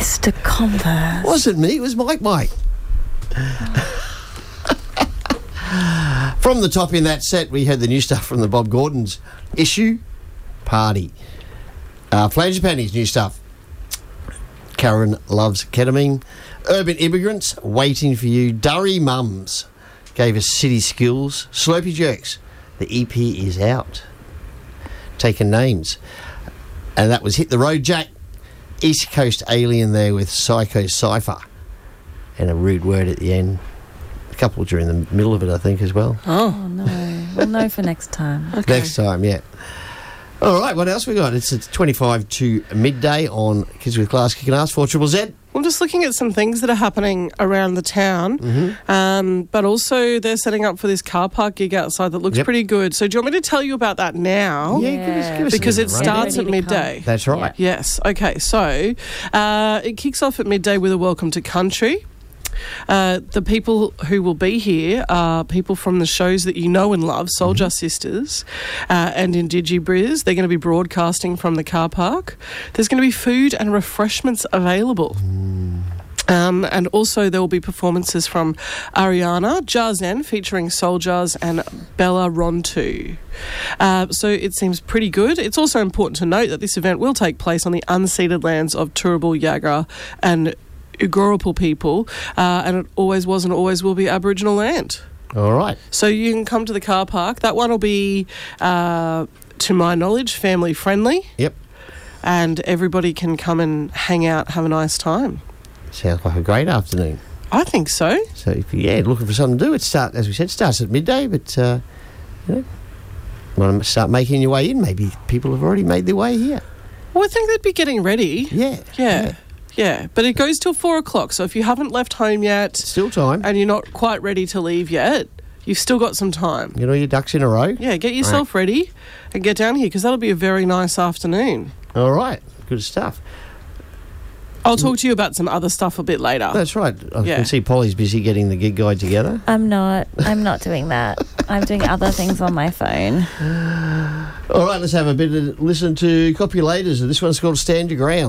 Mr. Converse. Wasn't me, it was Mike. From the top in that set, we had the new stuff from the Bob Gordon's issue, Party. Flange new stuff. Karen Loves Ketamine. Urban Immigrants, Waiting for You. Durry Mums gave us City Skills. Slurpee Jerks, the EP is out. Taking Names. And that was Hit the Road Jack. East Coast Alien there with Psycho Cypher. And a rude word at the end. A couple during the middle of it, I think, as well. Oh, no. We'll know for next time. Okay. Next time, yeah. All right, what else we got? It's 25 to midday on Kids with Class Kicking Ass, 4ZZZ. I'm just looking at some things that are happening around the town, but also they're setting up for this car park gig outside that looks pretty good. So do you want me to tell you about that now? Yeah, give us because it starts at midday. That's right. Yeah. Yes. Okay, so it kicks off at midday with a welcome to country. The people who will be here are people from the shows that you know and love, Soulja Sisters and Indigibriz. They're going to be broadcasting from the car park. There's going to be food and refreshments available. And also there will be performances from Ariana, Jarzen featuring Souljas and Bella Rontu. So it seems pretty good. It's also important to note that this event will take place on the unceded lands of Turrbal, Yagra and Ugorapal people, and it always was and always will be Aboriginal land. All right. So you can come to the car park. That one will be, to my knowledge, family friendly. Yep. And everybody can come and hang out, have a nice time. Sounds like a great afternoon. I think so. So, if you're looking for something to do, as we said, starts at midday, but, want to start making your way in. Maybe people have already made their way here. Well, I think they'd be getting ready. Yeah, but it goes till 4 o'clock, so if you haven't left home yet... Still time. And you're not quite ready to leave yet, you've still got some time. Get all your ducks in a row. Yeah, get yourself ready and get down here, because that'll be a very nice afternoon. All right, good stuff. I'll talk to you about some other stuff a bit later. That's right. I can see Polly's busy getting the gig guide together. I'm not doing that. I'm doing other things on my phone. All right, let's have a bit of listen to Copulators. This one's called Stand Your Ground.